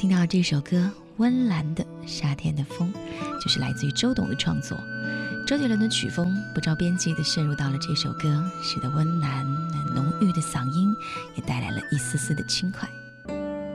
听到这首歌温岚的《夏天的风》，就是来自于周董的创作。周杰伦的曲风不着边际地渗入到了这首歌，使得温岚那浓郁的嗓音也带来了一丝丝的轻快。